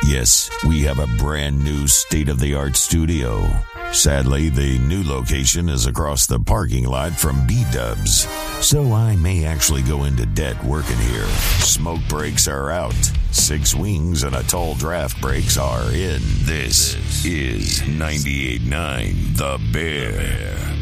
Yes, we have a brand new state-of-the-art studio. Sadly, the new location is across the parking lot from B-Dubs, so I may actually go into debt working here. Smoke breaks are out. 6 wings and a tall draft breaks are in. This is 98.9 The Bear.